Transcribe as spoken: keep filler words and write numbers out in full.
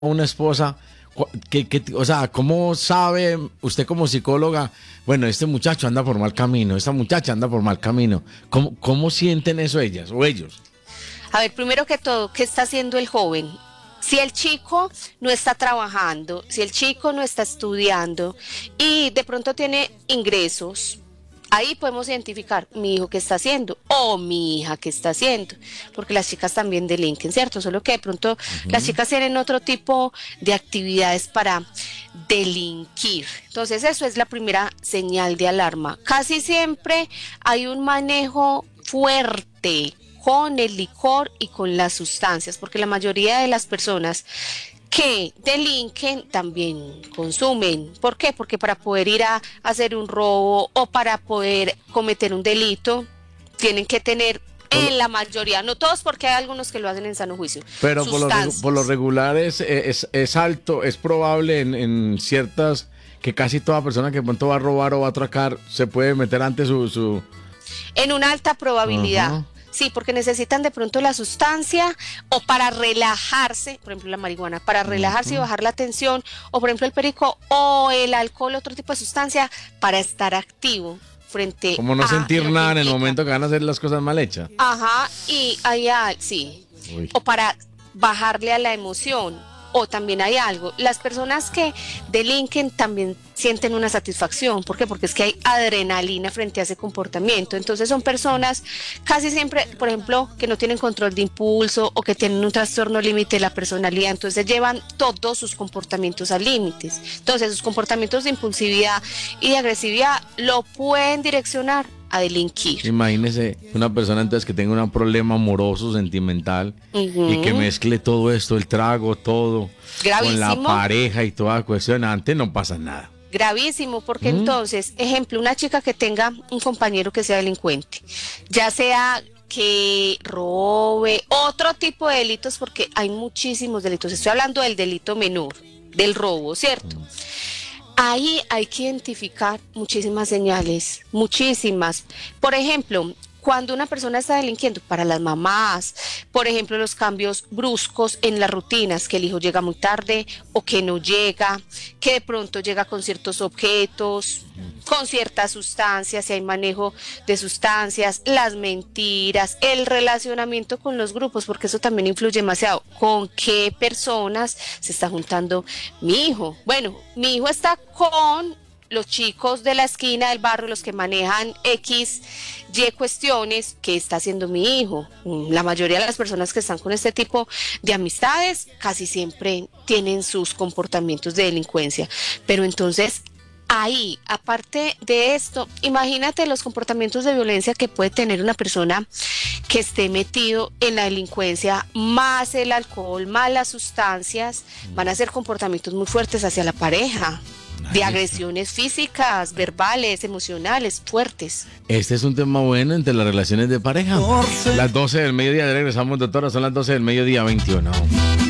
una esposa, que, que, o sea, ¿cómo sabe usted como psicóloga? Bueno, este muchacho anda por mal camino, esta muchacha anda por mal camino. ¿Cómo, cómo sienten eso ellas o ellos? A ver, primero que todo, ¿qué está haciendo el joven? Si el chico no está trabajando, si el chico no está estudiando y de pronto tiene ingresos, ahí podemos identificar mi hijo qué está haciendo o mi hija qué está haciendo, porque las chicas también delinquen, ¿cierto? Solo que de pronto uh-huh. las chicas tienen otro tipo de actividades para delinquir. Entonces eso es la primera señal de alarma. Casi siempre hay un manejo fuerte con el licor y con las sustancias, porque la mayoría de las personas que delinquen también consumen. ¿Por qué? Porque para poder ir a hacer un robo o para poder cometer un delito, tienen que tener, en la mayoría, no todos, porque hay algunos que lo hacen en sano juicio. Pero por lo, por lo regular es, es, es alto, es probable en, en ciertas, que casi toda persona que de pronto va a robar o va a atracar, se puede meter ante su... su... En una alta probabilidad. Uh-huh. Sí, porque necesitan de pronto la sustancia o para relajarse, por ejemplo la marihuana, para relajarse uh-huh. y bajar la tensión, o por ejemplo el perico o el alcohol, otro tipo de sustancia, para estar activo frente como no a sentir nada en el momento que van a hacer las cosas mal hechas. Ajá, y allá, sí, Uy. o para bajarle a la emoción. O también hay algo, las personas que delinquen también sienten una satisfacción. ¿Por qué? Porque es que hay adrenalina frente a ese comportamiento. Entonces son personas casi siempre, por ejemplo, que no tienen control de impulso o que tienen un trastorno límite de la personalidad. Entonces llevan todos sus comportamientos a límites. Entonces sus comportamientos de impulsividad y de agresividad lo pueden direccionar a delinquir. Imagínese una persona entonces que tenga un problema amoroso, sentimental uh-huh. y que mezcle todo esto, el trago, todo, gravísimo, con la pareja y toda cuestión, antes no pasa nada. Gravísimo, porque ¿Mm? entonces, ejemplo, una chica que tenga un compañero que sea delincuente, ya sea que robe, otro tipo de delitos, porque hay muchísimos delitos, estoy hablando del delito menor, del robo, ¿cierto? Uh-huh. Ahí hay que identificar muchísimas señales, muchísimas. Por ejemplo, cuando una persona está delinquiendo, para las mamás, por ejemplo, los cambios bruscos en las rutinas, que el hijo llega muy tarde o que no llega, que de pronto llega con ciertos objetos, con ciertas sustancias, si hay manejo de sustancias, las mentiras, el relacionamiento con los grupos, porque eso también influye demasiado. ¿Con qué personas se está juntando mi hijo? Bueno, mi hijo está con los chicos de la esquina del barrio, los que manejan X, Y cuestiones, ¿qué está haciendo mi hijo? La mayoría de las personas que están con este tipo de amistades casi siempre tienen sus comportamientos de delincuencia. Pero entonces, ahí, aparte de esto, imagínate los comportamientos de violencia que puede tener una persona que esté metido en la delincuencia, más el alcohol, más las sustancias, van a ser comportamientos muy fuertes hacia la pareja. De agresiones físicas, verbales, emocionales, fuertes. Este es un tema bueno entre las relaciones de pareja. Las doce del mediodía, regresamos, doctora, son las doce del mediodía, veintiuno.